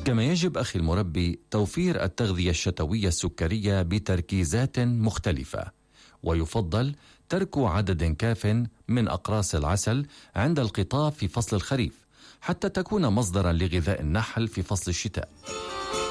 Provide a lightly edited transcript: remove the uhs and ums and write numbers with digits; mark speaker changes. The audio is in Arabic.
Speaker 1: كما يجب أخي المربي توفير التغذية الشتوية السكرية بتركيزات مختلفة، ويفضل ترك عدد كاف من أقراص العسل عند القطاف في فصل الخريف حتى تكون مصدرا لغذاء النحل في فصل الشتاء.